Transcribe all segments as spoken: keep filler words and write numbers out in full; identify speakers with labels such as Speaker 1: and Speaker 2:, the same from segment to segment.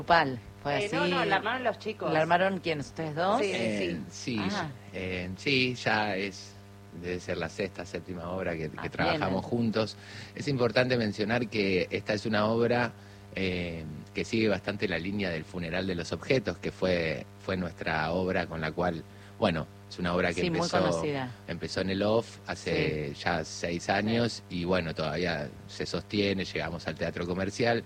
Speaker 1: grupal, fue
Speaker 2: Eh,
Speaker 1: así.
Speaker 2: no, no, la armaron los chicos.
Speaker 1: ¿La armaron quiénes? ¿Ustedes dos?
Speaker 2: Sí.
Speaker 3: Eh, sí,
Speaker 1: Ah.
Speaker 3: eh, sí, ya es, debe ser la sexta, séptima obra que, que
Speaker 1: Ah,
Speaker 3: trabajamos
Speaker 1: bien.
Speaker 3: juntos. Es importante mencionar que esta es una obra eh, que sigue bastante la línea del Funeral de los Objetos, que fue, fue nuestra obra con la cual, bueno, es una obra que
Speaker 1: Sí, muy
Speaker 3: empezó,
Speaker 1: conocida.
Speaker 3: empezó en el Off hace
Speaker 1: Sí.
Speaker 3: ya seis años y bueno, todavía se sostiene, llegamos al teatro comercial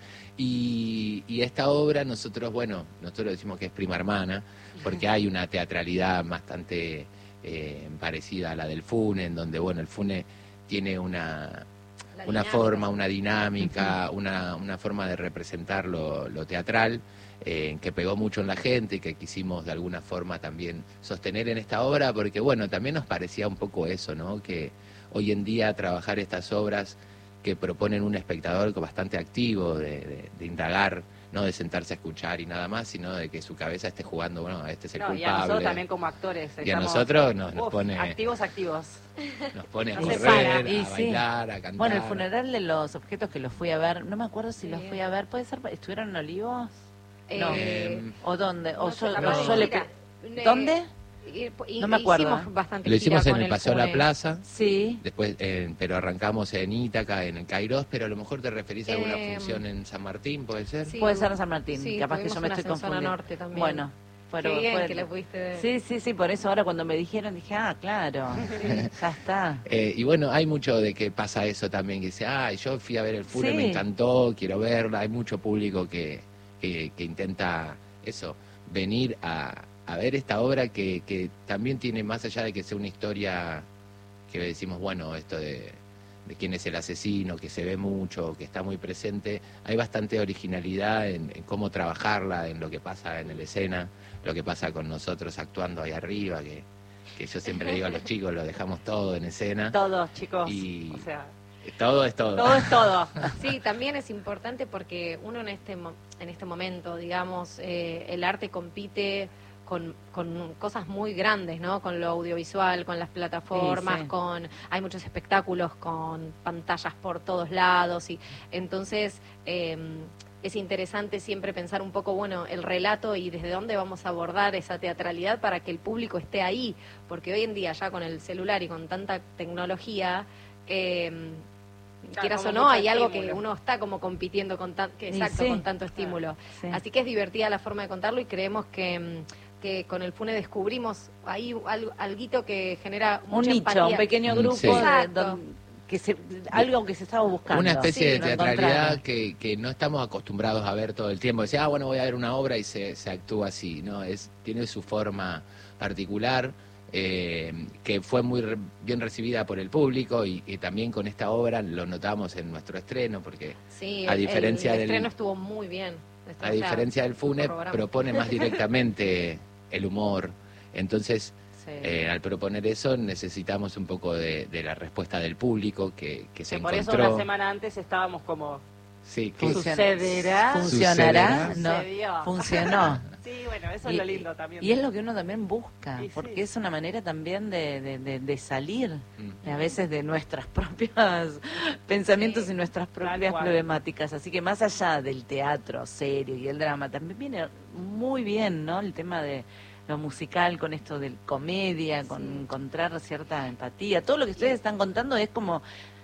Speaker 3: y, y esta obra nosotros, bueno, nosotros decimos que es prima hermana porque hay una teatralidad bastante eh, parecida a la del Fune, en donde, bueno, el Fune tiene una, una forma, una dinámica, uh-huh. una, una forma de representar lo, lo teatral, eh, que pegó mucho en la gente y que quisimos de alguna forma también sostener en esta obra, porque bueno, también nos parecía un poco eso, ¿no? Que hoy en día trabajar estas obras que proponen un espectador bastante activo, de, de, de indagar, no de sentarse a escuchar y nada más, sino de que su cabeza esté jugando, bueno, este es el
Speaker 2: no,
Speaker 3: culpable.
Speaker 2: Y a nosotros también como actores.
Speaker 3: Y a nosotros nos, nos
Speaker 2: uf,
Speaker 3: pone...
Speaker 2: Activos, activos.
Speaker 3: Nos pone a
Speaker 2: No se
Speaker 3: correr,
Speaker 2: para.
Speaker 3: a
Speaker 1: Y
Speaker 3: bailar,
Speaker 1: sí.
Speaker 3: a cantar.
Speaker 1: Bueno, el Funeral de los Objetos que los fui a ver, no me acuerdo si
Speaker 4: Sí.
Speaker 1: los fui a ver, ¿puede ser? ¿Estuvieron en Olivos? No.
Speaker 4: Eh,
Speaker 1: ¿O dónde?
Speaker 4: no
Speaker 1: ¿O
Speaker 4: sé,
Speaker 1: yo,
Speaker 4: capaz
Speaker 1: o
Speaker 4: de
Speaker 1: yo le...
Speaker 4: gira.
Speaker 1: pe- ¿Dónde?
Speaker 4: Y- y-
Speaker 1: No me acuerdo.
Speaker 4: Hicimos bastante
Speaker 3: Lo hicimos
Speaker 4: gira
Speaker 3: en
Speaker 4: con
Speaker 3: el Paseo de la
Speaker 4: Fune.
Speaker 3: Plaza,
Speaker 1: Sí.
Speaker 3: después, eh, pero arrancamos en Ítaca, en el Kairos, pero a lo mejor te referís a alguna
Speaker 4: Eh,
Speaker 3: función en San Martín, ¿puede ser?
Speaker 4: Sí.
Speaker 1: Puede ser en San Martín,
Speaker 4: Sí,
Speaker 1: capaz que
Speaker 4: tuvimos
Speaker 1: yo me
Speaker 4: unas
Speaker 1: estoy
Speaker 4: en zona
Speaker 1: confundiendo.
Speaker 4: norte también.
Speaker 1: Bueno, fueron,
Speaker 4: Qué bien
Speaker 1: fue-
Speaker 4: que le pudiste ver.
Speaker 1: Sí, sí, sí, por eso ahora cuando me dijeron dije, ah, claro, ya está.
Speaker 3: Eh, y bueno, hay mucho de que pasa eso también, que dice, ah, yo fui a ver el Fune,
Speaker 1: Sí.
Speaker 3: me encantó, quiero verla. Hay mucho público que, que, que intenta eso, venir a, a ver esta obra que, que también tiene, más allá de que sea una historia que decimos, bueno, esto de, de quién es el asesino, que se ve mucho, que está muy presente, hay bastante originalidad en, en cómo trabajarla, en lo que pasa en la escena, lo que pasa con nosotros actuando ahí arriba, que, que yo siempre le digo a los chicos, lo dejamos todo en escena.
Speaker 2: Todos, chicos.
Speaker 3: Y
Speaker 2: O sea,
Speaker 3: todo es todo.
Speaker 2: todo es todo.
Speaker 4: Sí, también es importante porque uno en este mo- en este momento, digamos, eh, el arte compite con, con cosas muy grandes, ¿no? Con lo audiovisual, con las plataformas,
Speaker 1: Sí, sí.
Speaker 4: con hay muchos espectáculos con pantallas por todos lados y entonces eh, es interesante siempre pensar un poco, bueno, el relato y desde dónde vamos a abordar esa teatralidad para que el público esté ahí, porque hoy en día ya con el celular y con tanta tecnología eh,
Speaker 2: Claro,
Speaker 4: quieras
Speaker 2: como
Speaker 4: o no,
Speaker 2: mucho
Speaker 4: hay algo
Speaker 2: estímulo.
Speaker 4: que uno está como compitiendo con, tan, que,
Speaker 1: Y
Speaker 4: exacto,
Speaker 1: sí.
Speaker 4: con tanto estímulo.
Speaker 1: Sí.
Speaker 4: Así que es divertida la forma de contarlo y creemos que, mm, que con el Fune descubrimos ahí algo, alguito que genera
Speaker 1: Un
Speaker 4: mucha
Speaker 1: nicho,
Speaker 4: empatía.
Speaker 1: un pequeño
Speaker 3: Mm,
Speaker 1: grupo,
Speaker 3: sí.
Speaker 1: de,
Speaker 4: Exacto.
Speaker 1: don- que se, algo que se estaba buscando.
Speaker 3: Una especie
Speaker 4: Sí,
Speaker 3: de
Speaker 1: lo
Speaker 3: teatralidad
Speaker 1: encontraron.
Speaker 3: que, que no estamos acostumbrados a ver todo el tiempo. Decía, ah, bueno, voy a ver una obra y se, se actúa así, ¿no? Es, tiene su forma particular, eh, que fue muy re- bien recibida por el público y, y también con esta obra lo notamos en nuestro estreno, porque
Speaker 4: Sí,
Speaker 3: a
Speaker 4: el-
Speaker 3: diferencia
Speaker 4: el,
Speaker 3: del-
Speaker 4: estreno estuvo muy bien.
Speaker 3: a diferencia del Fune,
Speaker 4: corroboramos.
Speaker 3: propone más directamente el humor. Entonces,
Speaker 4: Sí.
Speaker 3: eh, al proponer eso, necesitamos un poco de, de la respuesta del público que, que se
Speaker 2: Que por eso
Speaker 3: encontró.
Speaker 2: una semana antes estábamos como...
Speaker 3: Sí, que
Speaker 1: Funciona-
Speaker 2: ¿Sucederá?
Speaker 1: ¿Funcionará?
Speaker 3: Sucederá.
Speaker 1: No,
Speaker 2: Sucedió.
Speaker 1: funcionó.
Speaker 2: Sí, bueno, eso
Speaker 1: Y-
Speaker 2: es lo lindo también.
Speaker 1: Y es lo que uno también busca,
Speaker 2: Y sí.
Speaker 1: porque es una manera también de, de, de- de salir
Speaker 3: Mm.
Speaker 1: de a veces de nuestras propias pensamientos
Speaker 4: Sí,
Speaker 1: y nuestras
Speaker 2: tal
Speaker 1: propias
Speaker 2: cual.
Speaker 1: problemáticas. Así que más allá del teatro serio y el drama, también viene muy bien, ¿no? El tema de lo musical con esto de comedia, con
Speaker 4: Sí.
Speaker 1: encontrar cierta empatía. Todo lo que ustedes están contando es como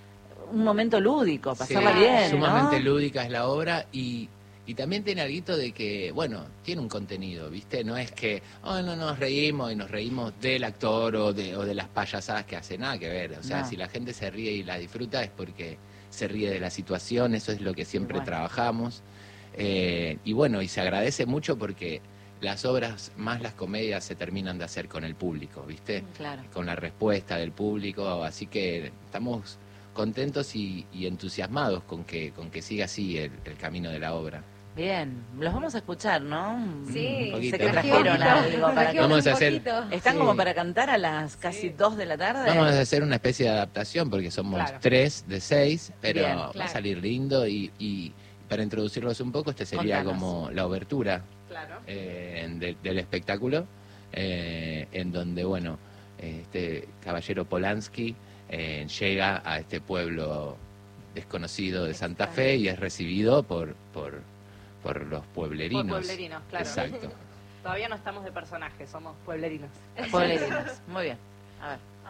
Speaker 1: un momento lúdico, pasarla
Speaker 3: Sí,
Speaker 1: bien,
Speaker 3: sumamente
Speaker 1: ¿no?
Speaker 3: lúdica es la obra y, y también tiene algo de que, bueno, tiene un contenido, ¿viste? No es que, oh, no nos reímos y nos reímos del actor o de, o de las payasadas que hace, nada que ver. O sea,
Speaker 1: No.
Speaker 3: si la gente se ríe y la disfruta es porque se ríe de la situación, eso es lo que siempre
Speaker 1: Bueno.
Speaker 3: trabajamos. Eh, y bueno, y se agradece mucho porque las obras, más las comedias, se terminan de hacer con el público, ¿viste?
Speaker 1: Claro.
Speaker 3: Con la respuesta del público, así que estamos contentos y, y entusiasmados con que con que siga así el, el camino de la obra.
Speaker 1: Bien, los vamos a escuchar, ¿no?
Speaker 4: Sí,
Speaker 3: Un poquito.
Speaker 1: sé que
Speaker 4: trajimos
Speaker 1: trajeron
Speaker 4: un poquito,
Speaker 1: algo para
Speaker 4: trajimos
Speaker 3: Vamos
Speaker 4: un
Speaker 3: a hacer-
Speaker 4: poquito.
Speaker 1: ¿Están
Speaker 3: Sí.
Speaker 1: como para cantar a las casi
Speaker 2: Sí.
Speaker 1: dos de la tarde?
Speaker 3: Vamos a hacer una especie de adaptación porque somos
Speaker 2: Claro.
Speaker 3: tres de seis, pero
Speaker 1: Bien,
Speaker 3: va a
Speaker 4: claro.
Speaker 3: salir lindo y, y para introducirlos un poco, este sería
Speaker 1: Contanos.
Speaker 3: como la obertura
Speaker 2: Claro.
Speaker 3: eh, de- del espectáculo, eh, en donde, bueno, este caballero Polanski eh, llega a este pueblo desconocido de Santa Fe y es recibido por, por, por los pueblerinos.
Speaker 2: Por pueblerinos, claro.
Speaker 3: Exacto.
Speaker 2: Todavía no estamos de personajes, somos pueblerinos.
Speaker 1: Pueblerinos. Muy bien. A ver.